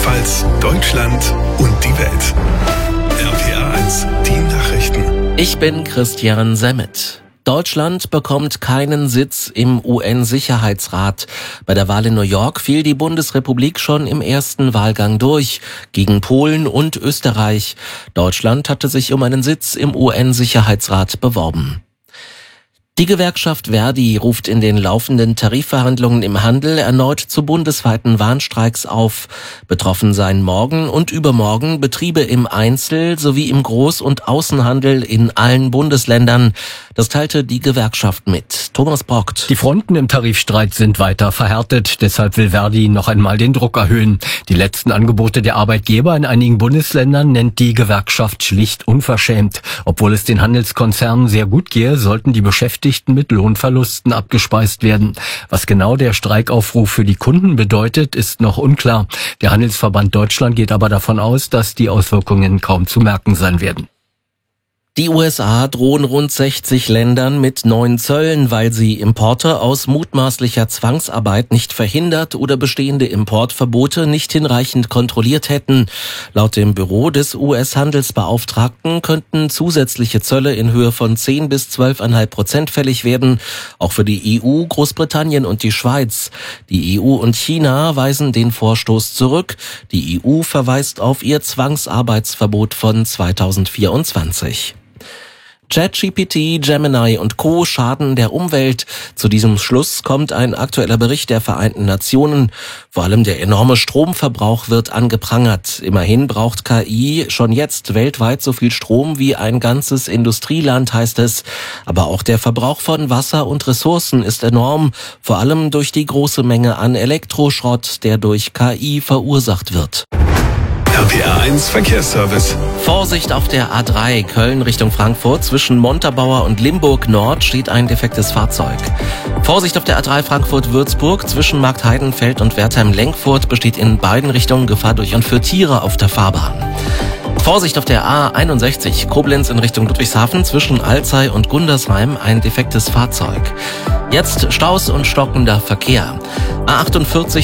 Rheinland-Pfalz, Deutschland und die Welt. RPA 1, die Nachrichten. Ich bin Christian Semmet. Deutschland bekommt keinen Sitz im UN-Sicherheitsrat. Bei der Wahl in New York fiel die Bundesrepublik schon im ersten Wahlgang durch, gegen Polen und Österreich. Deutschland hatte sich um einen Sitz im UN-Sicherheitsrat beworben. Die Gewerkschaft ver.di ruft in den laufenden Tarifverhandlungen im Handel erneut zu bundesweiten Warnstreiks auf. Betroffen seien morgen und übermorgen Betriebe im Einzel- sowie im Groß- und Außenhandel in allen Bundesländern. Das teilte die Gewerkschaft mit. Thomas Brockt. Die Fronten im Tarifstreit sind weiter verhärtet. Deshalb will ver.di noch einmal den Druck erhöhen. Die letzten Angebote der Arbeitgeber in einigen Bundesländern nennt die Gewerkschaft schlicht unverschämt. Obwohl es den Handelskonzernen sehr gut gehe, sollten die Beschäftigten mit Lohnverlusten abgespeist werden. Was genau der Streikaufruf für die Kunden bedeutet, ist noch unklar. Der Handelsverband Deutschland geht aber davon aus, dass die Auswirkungen kaum zu merken sein werden. Die USA drohen rund 60 Ländern mit neuen Zöllen, weil sie Importe aus mutmaßlicher Zwangsarbeit nicht verhindert oder bestehende Importverbote nicht hinreichend kontrolliert hätten. Laut dem Büro des US-Handelsbeauftragten könnten zusätzliche Zölle in Höhe von 10 bis 12,5% fällig werden, auch für die EU, Großbritannien und die Schweiz. Die EU und China weisen den Vorstoß zurück. Die EU verweist auf ihr Zwangsarbeitsverbot von 2024. ChatGPT, Gemini und Co. schaden der Umwelt. Zu diesem Schluss kommt ein aktueller Bericht der Vereinten Nationen. Vor allem der enorme Stromverbrauch wird angeprangert. Immerhin braucht KI schon jetzt weltweit so viel Strom wie ein ganzes Industrieland, heißt es. Aber auch der Verbrauch von Wasser und Ressourcen ist enorm, vor allem durch die große Menge an Elektroschrott, der durch KI verursacht wird. RPA 1 Verkehrsservice. Vorsicht auf der A3 Köln Richtung Frankfurt. Zwischen Montabaur und Limburg Nord steht ein defektes Fahrzeug. Vorsicht auf der A3 Frankfurt-Würzburg. Zwischen Marktheidenfeld und Wertheim-Lenkfurt besteht in beiden Richtungen Gefahr durch und für Tiere auf der Fahrbahn. Vorsicht auf der A61 Koblenz in Richtung Ludwigshafen. Zwischen Alzey und Gundersheim ein defektes Fahrzeug. Jetzt Staus und stockender Verkehr. A48